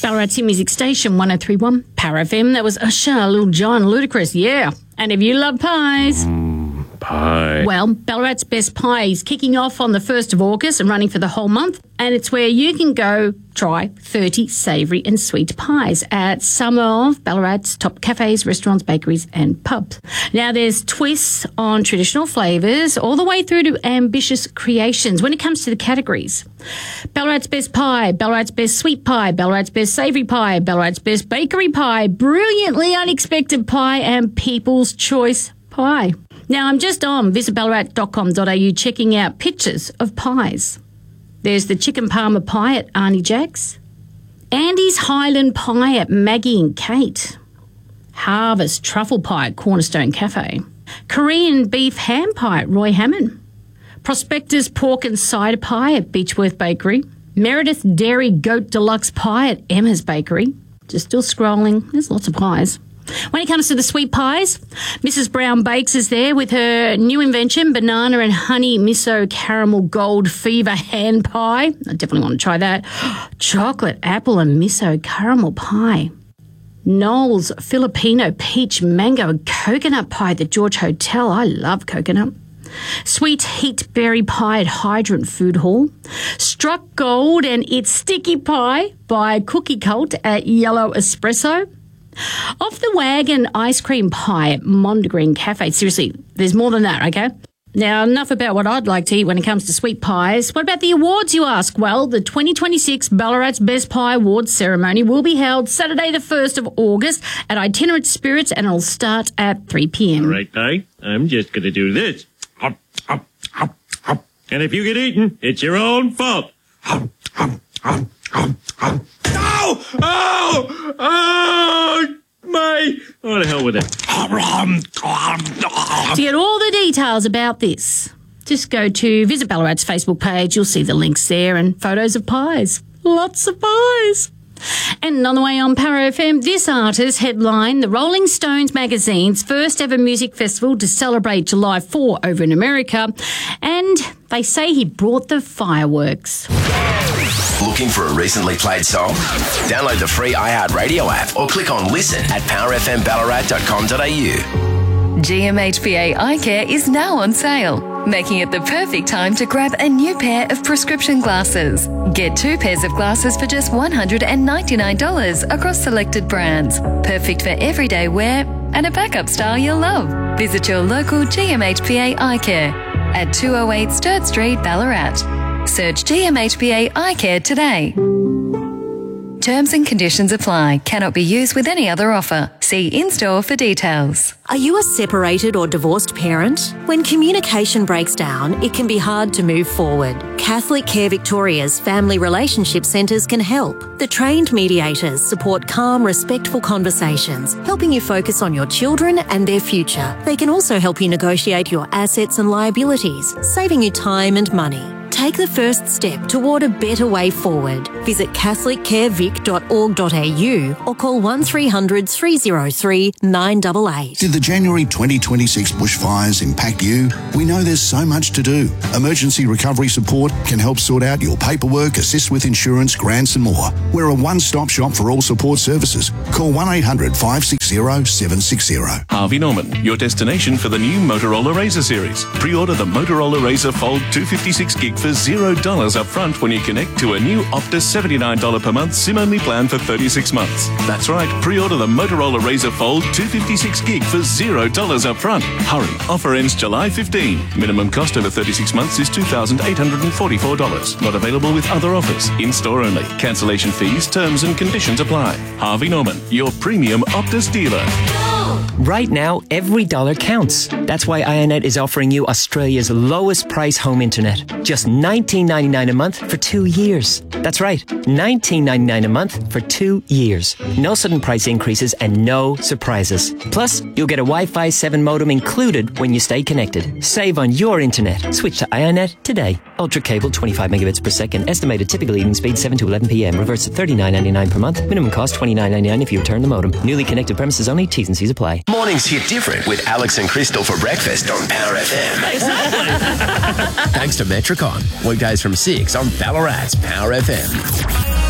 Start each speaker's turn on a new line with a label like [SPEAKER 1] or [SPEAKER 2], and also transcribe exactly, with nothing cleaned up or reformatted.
[SPEAKER 1] Ballarat's hit music station, one oh three point one, Power F M. That was Usher, Little John, Ludacris, yeah. And if you love pies...
[SPEAKER 2] Mm, pie.
[SPEAKER 1] Well, Ballarat's Best Pie is kicking off on the first of August and running for the whole month. And it's where you can go try thirty savoury and sweet pies at some of Ballarat's top cafes, restaurants, bakeries and pubs. Now, there's twists on traditional flavours all the way through to ambitious creations when it comes to the categories. Ballarat's Best Pie, Ballarat's Best Sweet Pie, Ballarat's Best Savoury Pie, Ballarat's Best Bakery Pie, Brilliantly Unexpected Pie and People's Choice Pie. Now, I'm just on visit ballarat dot com dot a u checking out pictures of pies. There's the Chicken Parma Pie at Arnie Jack's, Andy's Highland Pie at Maggie and Kate, Harvest Truffle Pie at Cornerstone Cafe, Korean Beef Ham Pie at Roy Hammond, Prospector's Pork and Cider Pie at Beechworth Bakery, Meredith Dairy Goat Deluxe Pie at Emma's Bakery. Just still scrolling. There's lots of pies. When it comes to the sweet pies, Missus Brown Bakes is there with her new invention, banana and honey miso caramel gold fever hand pie. I definitely want to try that. Chocolate, apple and miso caramel pie. Noel's Filipino peach mango and coconut pie at the George Hotel. I love coconut. Sweet heat berry pie at Hydrant Food Hall. Struck Gold and It's Sticky Pie by Cookie Cult at Yellow Espresso. Off the Wagon ice cream pie at Mondegreen Cafe. Seriously, there's more than that, okay? Now, enough about what I'd like to eat when it comes to sweet pies. What about the awards, you ask? Well, the twenty twenty-six Ballarat's Best Pie Awards ceremony will be held Saturday the first of August at Itinerant Spirits and it'll start at three p.m.
[SPEAKER 2] All right, Pie, I'm just going to do this. Hop, hop, hop, hop. And if you get eaten, it's your own fault. Hop, hop, hop, hop, hop. Oh! Oh! Oh! My... Oh, the hell with it.
[SPEAKER 1] To get all the details about this, just go to Visit Ballarat's Facebook page. You'll see the links there and photos of pies. Lots of pies. And on the way on Power F M, this artist headlined the Rolling Stones magazine's first ever music festival to celebrate July fourth over in America. And they say he brought the fireworks.
[SPEAKER 3] Looking for a recently played song? Download the free iHeartRadio app or click on listen at power f m ballarat dot com dot a u.
[SPEAKER 4] G M H B A Eye Care is now on sale, making it the perfect time to grab a new pair of prescription glasses. Get two pairs of glasses for just one hundred ninety-nine dollars across selected brands. Perfect for everyday wear and a backup style you'll love. Visit your local G M H B A Eye Care at two oh eight Sturt Street, Ballarat. Search G M H B A Eye Care today. Terms and conditions apply. Cannot be used with any other offer. See in-store for details.
[SPEAKER 5] Are you a separated or divorced parent? When communication breaks down, it can be hard to move forward. Catholic Care Victoria's Family Relationship Centres can help. The trained mediators support calm, respectful conversations, helping you focus on your children and their future. They can also help you negotiate your assets and liabilities, saving you time and money. Take the first step toward a better way forward. Visit catholic care vic dot org dot a u or call one three hundred three oh three nine eight eight.
[SPEAKER 6] Did the January twenty twenty-six bushfires impact you? We know there's so much to do. Emergency Recovery Support can help sort out your paperwork, assist with insurance, grants and more. We're a one-stop shop for all support services. Call one eight hundred five six zero seven six zero.
[SPEAKER 7] Harvey Norman, your destination for the new Motorola Razr series. Pre-order the Motorola Razr Fold two fifty-six gig for zero dollars up front when you connect to a new Optus seventy-nine dollars per month SIM-only plan for thirty-six months. That's right, pre-order the Motorola Razr Fold two fifty-six gig for zero dollars up front. Hurry, offer ends July fifteenth. Minimum cost over thirty-six months is two thousand eight hundred forty-four dollars. Not available with other offers. In-store only. Cancellation fees, terms and conditions apply. Harvey Norman, your premium Optus dealer.
[SPEAKER 8] Right now, every dollar counts. That's why Ionet is offering you Australia's lowest price home internet. Just nineteen ninety-nine a month for two years. That's right, nineteen ninety-nine a month for two years. No sudden price increases and no surprises. Plus, you'll get a Wi-Fi seven modem included when you stay connected. Save on your internet. Switch to Ionet today. Ultra cable, twenty-five megabits per second. Estimated typical evening speed seven to eleven p.m. Reverse at thirty-nine ninety-nine per month. Minimum cost twenty-nine ninety-nine if you return the modem. Newly connected premises only. T's and C's apply.
[SPEAKER 3] Mornings hit different with Alex and Crystal for breakfast on Power F M. Exactly. Thanks to Metricon. Weekdays from six on Ballarat's Power F M.